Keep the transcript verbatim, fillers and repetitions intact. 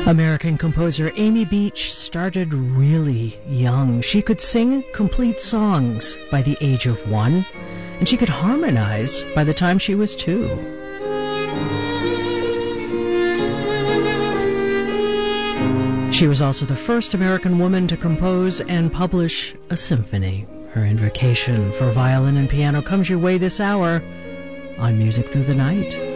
American composer Amy Beach started really young. She could sing complete songs by the age of one, and she could harmonize by the time she was two. She was also the first American woman to compose and publish a symphony. Her invocation for violin and piano comes your way this hour on Music Through the Night.